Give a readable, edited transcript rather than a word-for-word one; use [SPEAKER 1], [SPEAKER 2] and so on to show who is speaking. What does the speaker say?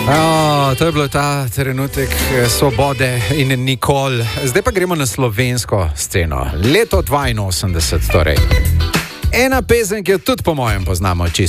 [SPEAKER 1] To je bil ta trenutek svobode in nikoli. Zdaj pa gremo na slovensko sceno. Leto 82 torej. Ena pesem, ki jo tudi po mojem poznamo čisto.